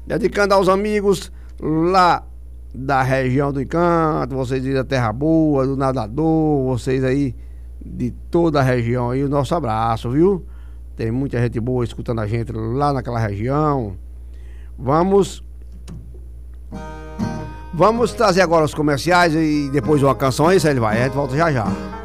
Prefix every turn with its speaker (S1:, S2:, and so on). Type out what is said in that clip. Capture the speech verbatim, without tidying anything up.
S1: Dedicando aos amigos lá da região do Encanto, vocês aí da Terra Boa, do Nadador, vocês aí de toda a região aí, o nosso abraço, viu? Tem muita gente boa escutando a gente lá naquela região. Vamos Vamos trazer agora os comerciais e depois uma canção aí, se ele vai, a gente volta já já.